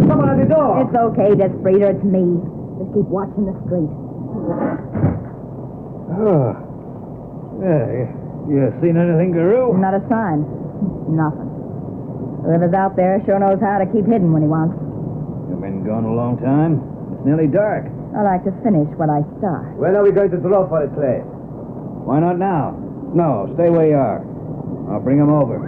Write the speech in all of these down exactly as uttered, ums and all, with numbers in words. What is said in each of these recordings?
someone at the door. It's okay, Desprito. It's me. Just keep watching the street. Oh. Yeah, you, you seen anything, Carew? Not a sign. Nothing. Whoever's out there sure knows how to keep hidden when he wants. You've been gone a long time. It's nearly dark. I like to finish what I start. When are we going to draw for it, Clay? Why not now? No, stay where you are. I'll bring him over.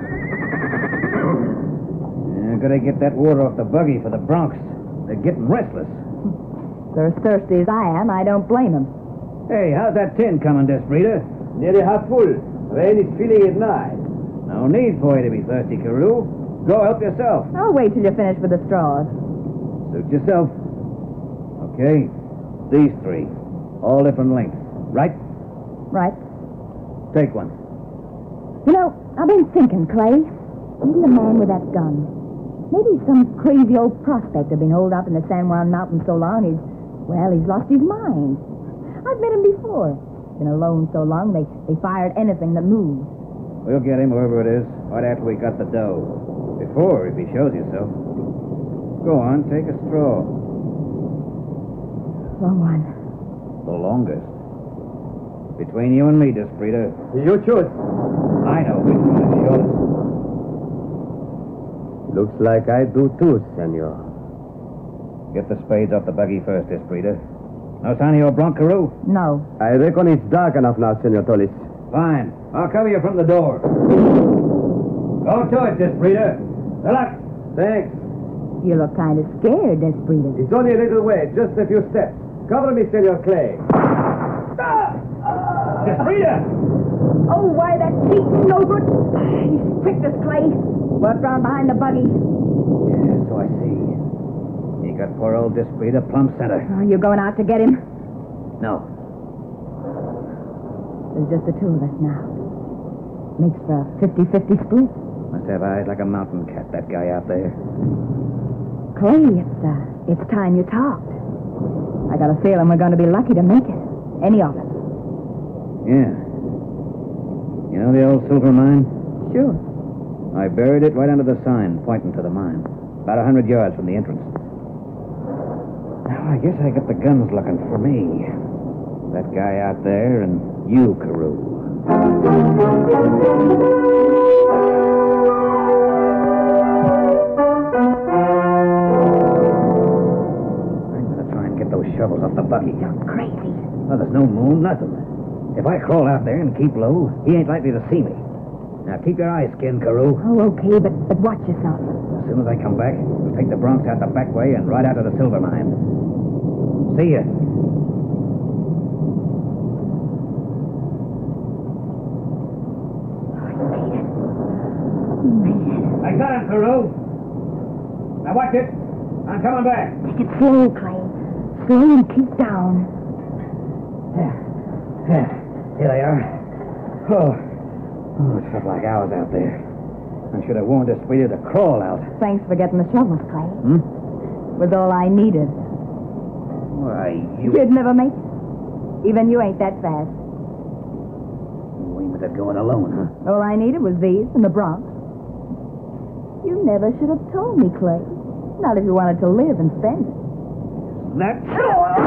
Yeah, gotta get that water off the buggy for the broncs. They're getting restless. They're as thirsty as I am. I don't blame them. Hey, how's that tin coming, Desprito? Nearly half full. Rain is filling it nigh. No need for you to be thirsty, Carew. Go help yourself. I'll wait till you finish with the straws. Suit yourself. Okay, these three. All different lengths. Right? Right. Take one. You know, I've been thinking, Clay. Maybe the man with that gun. Maybe some crazy old prospector been holed up in the San Juan Mountains so long he's, well, he's lost his mind. I've met him before. Been alone so long they, they fired anything that moved. We'll get him wherever it is, right after we got the dough. Before, if he shows himself. Go on, take a straw. Wrong one. The longest. Between you and me, Desprito. You choose. I know which one is shortest. Looks like I do too, senor. Get the spades off the buggy first, Desprito. No sign of your bronc, Carew? No. I reckon it's dark enough now, Senor Tolis. Fine. I'll cover you from the door. Go to it, Desprito. Good luck. Thanks. You look kind of scared, Desprito. It's only a little way, just a few steps. Cover me, Senor Clay. Desprito! Oh, why, that cheat no good. He's tricked us, Clay. Worked around behind the buggy. Yeah, so I see. You got poor old Desprito plumb center. Are you going out to get him? No. There's just the two of us now. Makes for a fifty-fifty split. Must have eyes like a mountain cat, that guy out there. Clay, it's, uh, it's time you talked. I got a feeling we're going to be lucky to make it. Any of us. Yeah. You know the old silver mine? Sure. I buried it right under the sign pointing to the mine. About a hundred yards from the entrance. Now, I guess I got the guns looking for me. That guy out there and you, Carew. I'm gonna try and get those shovels off the buggy. You're crazy. Well, there's no moon, nothing. If I crawl out there and keep low, he ain't likely to see me. Now, keep your eyes skinned, Carew. Oh, okay, but, but watch yourself. As soon as I come back, we'll take the broncs out the back way and right out to the silver mine. See ya. I got him, Carew. Now watch it. I'm coming back. Take it slow, Clay. Slow and keep down. Yeah. Yeah. Here they are. Oh. Oh, it felt like hours out there. I should have warned Desprito to crawl out. Thanks for getting the shovels, Clay. Hmm? Was all I needed. Why, you... You'd never make it. Even you ain't that fast. You ain't with it going alone, huh? All I needed was these and the Bronx. You never should have told me, Clay. Not if you wanted to live and spend it. That...